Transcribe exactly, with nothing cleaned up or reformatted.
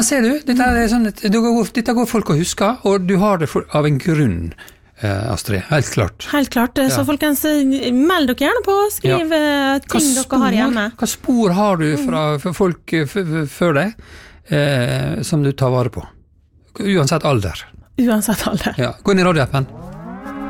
Ser du, dette, er sånn, dette, går, dette går folk å huske, og du har det for, av en grunn, eh, Astrid, helt klart. Helt klart, så ja. Folkens, meld dere gjerne på, skriv ja. ting spor, dere har hjemme. Hva spor har du fra, fra folk før deg, eh, som du tar vare på? Uansett alder. Uansett alder. Ja. Gå inn i radioappen.